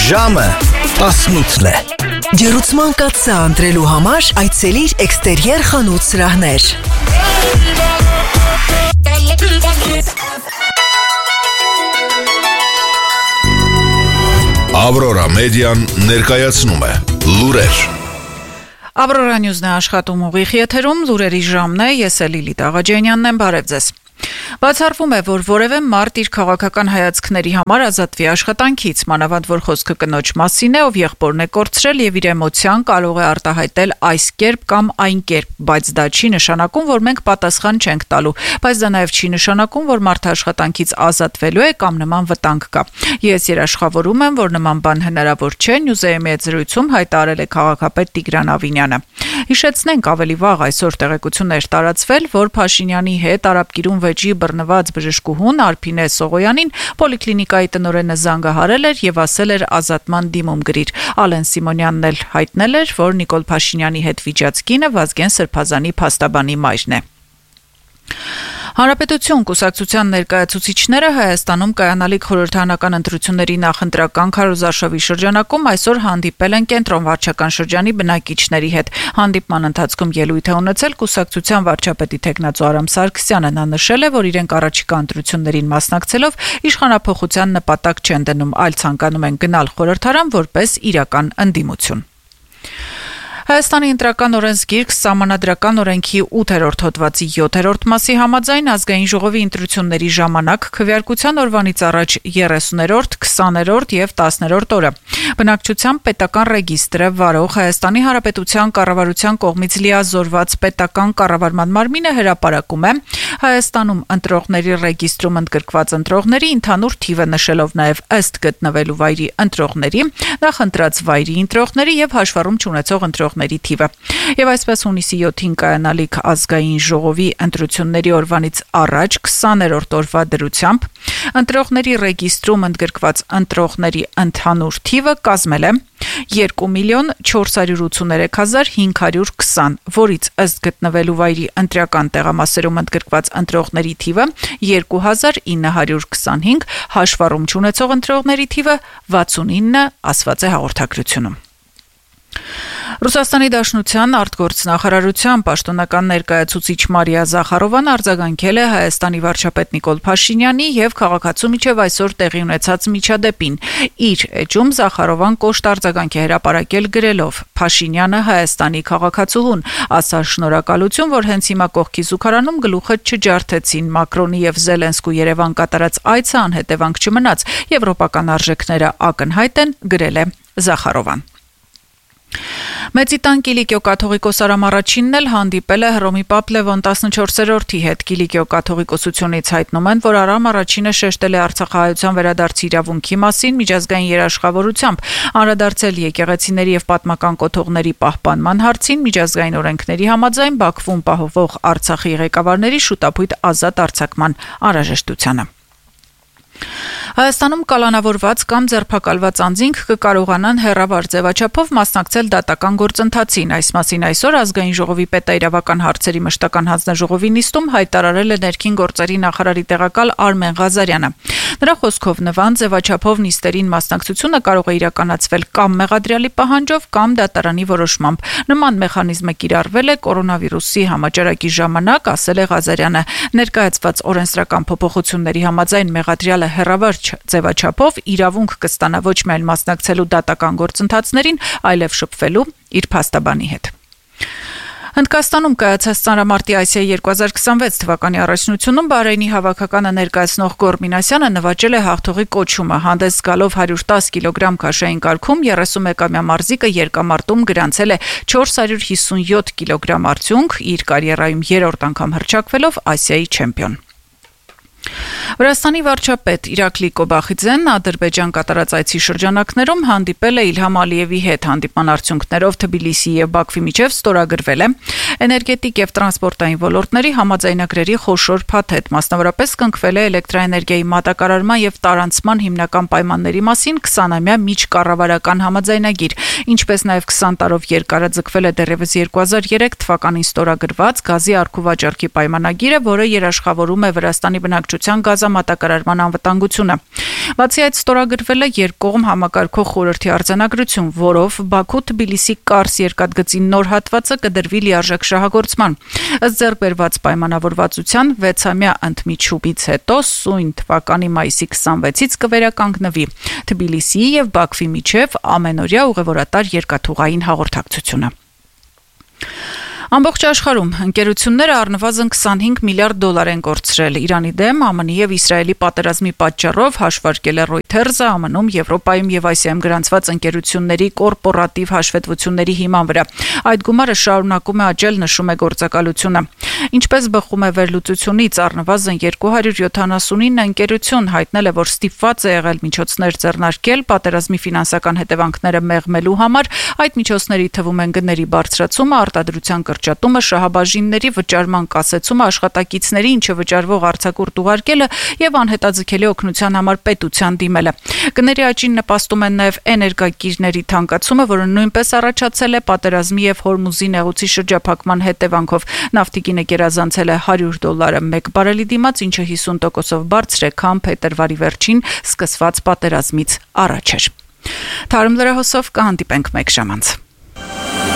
Ժամը 18-ն է։ Ջերուցման կաթսա ընտրելու համար այցելիր Էքստերիեր խանութ սրահներ։ Ավրորա մեդիան ներկայացնում է լուրեր։ Ավրորա նյուզն է աշխատում ուղիղ եթերում, լուրերի ժամն է, ես է Լիլիթ Աղաջանյանն եմ, բարև ձեզ։ Բացառվում է, որ որևէ մարդ իր քաղաքական հայացքների համար ազատվի աշխատանքից, մանավանդ որ խոսքը կնոջ մասին է, ով եղբորն է կորցրել եւ իր էմոցիան կարող է արտահայտել այս կերպ կամ այն կերպ, բայց դա չի նշանակում, որ մենք պատասխան չենք տալու, բայց դա նաեւ չի նշանակում, որ մարդը աշխատանքից ազատվելու է կամ նման վտանգ կա։ Ես երաշխավորում եմ, որ նման բան հնարավոր չէ, Նյուզեյմի հետ զրույցում հայտարարել է քաղաքապետ Տիգրան Ավինյանը։ Հիշեցնենք, ավելի վաղ այսօր տեղեկություններ տարածվել, որ Փաշինյանի հետ Արաբկիրում վեճի բռնված բժշկուհուն Արփինե Սողոյանին պոլիկլինիկայի տնօրենը զանգահարել էր եւ ասել էր ազատման դիմում գրիր։ Ալեն Սիմոնյանն էլ հայտնել էր, որ Նիկոլ Փաշինյանի հետ վիճած կինը Վազգեն Սրբազանի փաստաբանի մայրն է։ Հանրապետություն կուսակցության ներկայացուցիչները Հայաստանում կայանալիք խորհրդարանական ընտրությունների նախընտրական քարոզարշավի շրջանակում այսօր հանդիպել են կենտրոն վարչական շրջանի բնակիչների հետ։ Հանդիպման ընթացքում ելույթ է ունեցել կուսակցության վարչապետի թեկնածու Արամ Սարգսյանը։ Նա նշել է, որ իրենք առաջիկա ընտրություններին մասնակցելով իշխանափոխության նպատակ չեն դնում, այլ ցանկանում են գնալ խորհրդարան որպես իրական ընդդիմություն։ Հայաստանի ընտրական օրենսգիրք սահմանադրական օրենքի 8-րդ հոդվածի 7-րդ մասի համաձայն ազգային ժողովի ընտրությունների ժամանակ քվեարկության օրվանից առաջ 30-րդ, 20-րդ եւ 10-րդ օրը բնակչության պետական ռեգիստրը վարող Հայաստանի Հանրապետության կառավարության կողմից լիազորված պետական կառավարման մարմինը հրապարակում է Հայաստանում ընտրողների ռեգիստրում ընդգրկված ընտրողների ընդհանուր թիվը նշելով նաեւ ըստ գտնվելու վայրի ընտրողների, նախընտրած վայրի ընտրողների եւ հաշվառում չունեցող ընտրողների թիվը։ Եվ այսպես հունիսի 7-ին կայանալիք ազգային ժողովի ընտրությունների օրվանից առաջ 20-րդ օրվա դրությամբ ընտրողների ռեգիստրում ընդգրկված ընտրողների ընդհանուր թիվը կազմել է 2,483,520, որից ըստ գտնվելու վայրի ընտրական տեղամասերում ընդգրկված ընտրողների թիվը 2,925, հաշվառում չունեցող ընտրողների թիվը 69, ասված է հաղորդագրությունում։ Ռուսաստանի Դաշնության արտգործնախարարության պաշտոնական ներկայացուցիչ Մարիա Զախարովան արձագանքել է Հայաստանի վարչապետ Նիկոլ Փաշինյանի եւ քաղաքացու միջև այսօր տեղի ունեցած միջադեպին։ Իր էջում Զախարովան կոշտ արձագանք է հրապարակել գրելով. Փաշինյանը Հայաստանի քաղաքացուհուն, ասա շնորհակալություն, որ հենց հիմա կողքի զուգարանում գլուխը չջարդեցին, Մակրոնի եւ Զելենսկու Երևան կատարած այցը անհետևանք չմնաց, եվրոպական արժեքները ակնհայտ են, գրել է Զախարովան։ Մեծի տան Կիլիկիո կաթողիկոս Արամ Առաջինն էլ հանդիպել է Հռոմի Պապ Լևոն 14-րդի հետ։ Կիլիկիո կաթողիկոսությունից հայտնում են, որ Արամ Առաջինը շեշտել է արցախահայության վերադարձի իրավունքի մասին միջազգային երաշխավորությամբ, անդրադարձել եկեղեցիների եւ պատմական կոթողների պահպանման հարցին, միջազգային օրենքների համաձայն Բաքվում պահովող Արցախի ղեկավարների շուտապույտ ազատ արձակման անհրաժեշտությանը։ Հայաստանում կալանավորված կամ ձերբակալված անձինք կկարողանան հեռավար ձևաչափով մասնակցել դատական գործընթացին։ Այս մասին այսօր ազգային ժողովի պետաիրավական հարցերի մշտական հանձնաժողովի նիստում հայտարարել է ներքին գործերի նախարարի տեղակալ Արմեն Ղազարյանը։ Նրա խոսքով նման ձևաչափով նիստերին մասնակցությունը կարող է իրականացվել կամ մեղադրյալի պահանջով կամ դատարանի որոշմամբ։ Նման մեխանիզմը կիրառվել է կորոնավիրուսի համաճարակի ժամանակ, ասել է Ղազարյանը։ Ներկայացված օրենսդրական փոփոխությունների համաձայն մեղադրյալը հեռավար ձևաչափով իրավունք կստանա ոչ միայն մասնակցելու դատական գործընթացներին, այլև շփվելու իր փաստաբանի հետ։ Հնդկաստանում կայացած ծանրամարտի Ասիայի 2026 թվականի առաջնությունում Բահրեյնի հավաքականը ներկայացնող Գոր Մինասյանը նվաճել է հաղթողի կոչումը։ Հանդես գալով 110 կիլոգրամ քաշային կարգում 31-ամյա մարզիկը երկամարտում գրանցել է 457 կիլոգրամ արդյունք, իր կարիերայում երրորդ անգամ հռչակվելով Ասիայի չեմպիոն։ Վրաստանի վարչապետ Իրակլի Կոբախիձեն Ադրբեջան կատարած այցի շրջանակներում հանդիպել է Իլհամ Ալիևի հետ։ Հանդիպման արդյունքներով Թբիլիսիի եւ Բաքվի միջև ստորագրվել է էներգետիկ եւ տրանսպորտային ոլորտների համաձայնագրերի խոշոր փաթեթ, մասնավորապես կնքվել է էլեկտրաէներգիայի մատակարարման եւ տարանցման հիմնական պայմանների մասին 20-ամյա միջկառավարական համաձայնագիր, ինչպես նաեւ 20 տարով երկարաձգվել է դեռևս 2003 թվականին ստորագրված գազի առքու վաճառքի պայմանագիրը, որը երաշխավորում է Վրաստանի բնակչության ամբողջության գազամատակարարման անվտանգությունը։ Բացի այդ, ստորագրվել է երկկողմ համակարգող խորհրդի արձանագրություն, որով Բաքու-Թբիլիսի Կարս երկաթգծի նոր հատվածը կդրվի լիարժեք շահագործման։ Ըստ ձեռքբերված պայմանավորվածության 6-ամյա ընդմիջումից հետո սույն թվականի մայիսի 26-ից կվերականգնվի Թբիլիսիի եւ Բաքվի միջև ամենօրյա ուղևորատար երկաթուղային հաղորդակցությունը։ Ամբողջ աշխարհում ընկերությունները առնվազն 25 միլիարդ դոլար են կորցրել Իրանի դեմ ԱՄՆ-ի եւ Իսրայելի պատերազմի պատճառով, հաշվարկել է Reuters-ը, ԱՄՆ-ում, Եվրոպայում եւ Ասիայում գրանցված ընկերությունների կորպորատիվ հաշվետվությունների հիման վրա։ Այդ գումարը շարունակում է աճել, նշում է գործակալությունը։ Ինչպես բխում է վերլուծությունից, առնվազն 279 ընկերություն հայտնել է, որ ստիպված է եղել միջոցներ ձեռնարկել պատերազմի ֆինանսական հետևանքները մեղմելու համար։ Այդ միջոցների թվում են գների բարձրացումը, արտադրության կրճատումը, շահաբաժինների վճարման կասեցումը, աշխատակիցների ինչը վճարվող արձակուրդ ուղարկելը եւ անհետաձգելի օգնության համար պետության դիմելը։ Գների աճին նպաստում են նաեւ էներգակիրների թանկացումը, որը նույնպես առաջացել է պատերազմի եւ Հորմուզի նեղուցի շրջափակման հետևանքով։ Նավթի գինը գերազանցել է $100 մեկ բարելի դիմաց, ինչը 50%-ով բարձր է, քան փետրվարի վերջին սկսված պատերազմից առաջ էր։ Թարմ լրահոսով կհանդիպենք մեկ ժամ անց։